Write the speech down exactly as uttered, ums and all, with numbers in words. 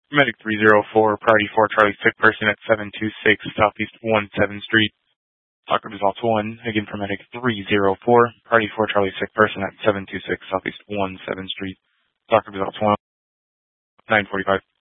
Medic three zero four, priority four, Charlie, sick person at seven two six Southeast one seventh Street. Doctor results one. Again for Medic three zero four, priority four, Charlie, sick person at seven two six Southeast one seventh Street. Doctor results one. nine forty-five.